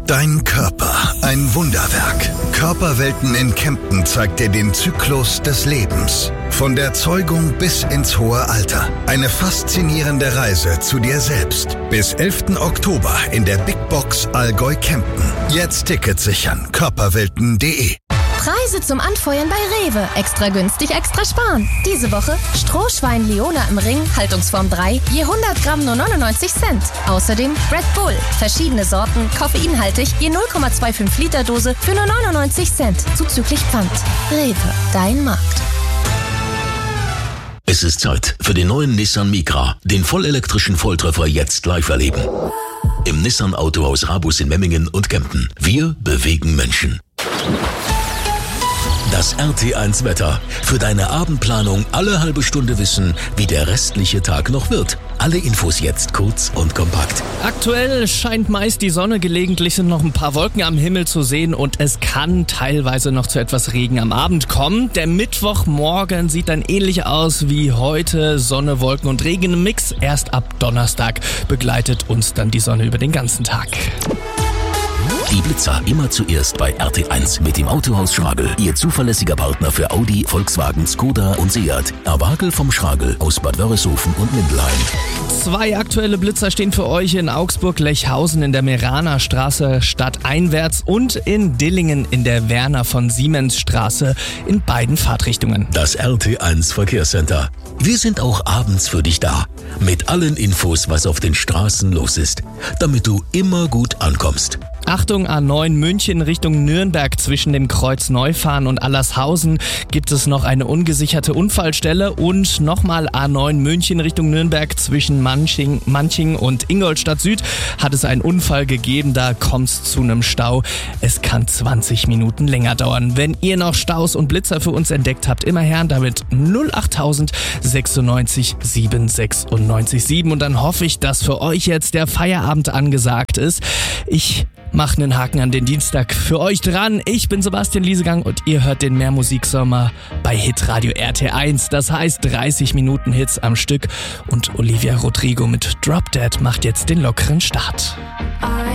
Dein Körper, ein Wunderwerk. Körperwelten in Kempten zeigt dir den Zyklus des Lebens. Von der Zeugung bis ins hohe Alter. Eine faszinierende Reise zu dir selbst. Bis 11. Oktober in der Big Box Allgäu Kempten. Jetzt Tickets sichern. Körperwelten.de. Preise zum Anfeuern bei Rewe. Extra günstig, extra sparen. Diese Woche Strohschwein Leona im Ring, Haltungsform 3, je 100 Gramm nur 99 Cent. Außerdem Red Bull, verschiedene Sorten, koffeinhaltig, je 0,25 Liter Dose für nur 99 Cent, zuzüglich Pfand. Rewe, dein Markt. Es ist Zeit für den neuen Nissan Micra, den vollelektrischen Volltreffer jetzt live erleben. Im Nissan Autohaus Rabus in Memmingen und Kempten. Wir bewegen Menschen. Das RT1 Wetter. Für deine Abendplanung alle halbe Stunde wissen, wie der restliche Tag noch wird. Alle Infos jetzt kurz und kompakt. Aktuell scheint meist die Sonne, gelegentlich sind noch ein paar Wolken am Himmel zu sehen und es kann teilweise noch zu etwas Regen am Abend kommen. Der Mittwochmorgen sieht dann ähnlich aus wie heute. Sonne, Wolken und Regen im Mix. Erst ab Donnerstag begleitet uns dann die Sonne über den ganzen Tag. Die Blitzer immer zuerst bei RT1 mit dem Autohaus Schragel. Ihr zuverlässiger Partner für Audi, Volkswagen, Skoda und Seat. Erwagel vom Schragel aus Bad Wörishofen und Mindelheim. 2 aktuelle Blitzer stehen für euch in Augsburg-Lechhausen in der Meraner Straße stadteinwärts und in Dillingen in der Werner von Siemens Straße in beiden Fahrtrichtungen. Das RT1 Verkehrscenter. Wir sind auch abends für dich da. Mit allen Infos, was auf den Straßen los ist. Damit du immer gut ankommst. Achtung, A9 München Richtung Nürnberg. Zwischen dem Kreuz Neufahren und Allershausen gibt es noch eine ungesicherte Unfallstelle. Und nochmal A9 München Richtung Nürnberg zwischen Manching und Ingolstadt Süd hat es einen Unfall gegeben. Da kommt es zu einem Stau. Es kann 20 Minuten länger dauern. Wenn ihr noch Staus und Blitzer für uns entdeckt habt, immer her damit 08000 96 796 7. Und dann hoffe ich, dass für euch jetzt der Feierabend angesagt ist. Ich mache einen Haken an den Dienstag für euch dran. Ich bin Sebastian Liesegang und ihr hört den Mehrmusiksommer bei Hitradio RT1. Das heißt 30 Minuten Hits am Stück und Olivia Rodrigo mit Drop Dead macht jetzt den lockeren Start.